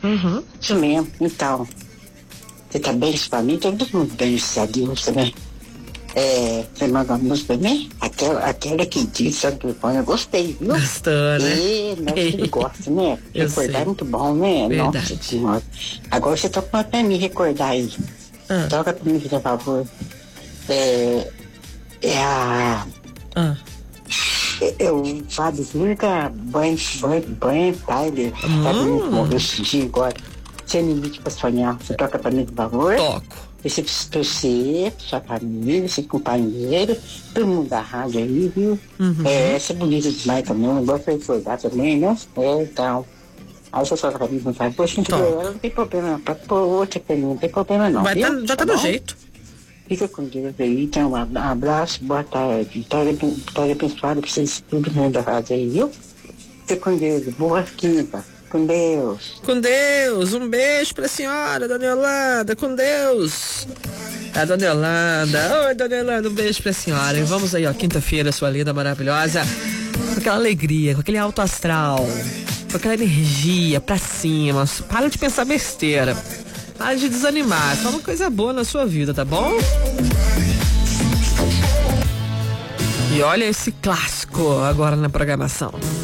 Isso mesmo. Então, você tá bem com a mim? Todo mundo bem, graças a Deus, né? Você manda uma música pra mim? Aquela que diz sobre o telefone, eu gostei, viu? Gostou, né? Meu filho gosta, né? Eu Recordar sei. é muito bom, né? Verdade. Nossa Senhora. Agora você toca uma pra mim recordar aí. Toca pra mim, por favor. Eu Fábio Virga, Banho Tyler, tá bonito, morreu esse dia agora. Sem limite pra sonhar. Você toca pra mim, por favor? Toco. Esse pra você, pra sua família, seu companheiro, todo mundo da rádio aí, viu? Essa é bonita demais também, não gosto de recordar também, né? Então. Aí você toca pra mim, por favor. Poxa, não tem problema, não. Pode pôr outra pra mim, não tem problema não. Já tá no jeito. Fica com Deus aí, então um abraço, boa tarde, vitória abençoada pra vocês, todo mundo da rádio aí, viu? Fica com Deus, boa quinta, com Deus. Com Deus, um beijo pra senhora, Dona Yolanda, com Deus. A Dona Yolanda, oi Dona Yolanda, um beijo pra senhora. E vamos aí, ó, quinta-feira, sua linda, maravilhosa, com aquela alegria, com aquele alto astral, com aquela energia pra cima, para de pensar besteira. Para de desanimar, só uma coisa boa na sua vida, tá bom? E olha esse clássico agora na programação.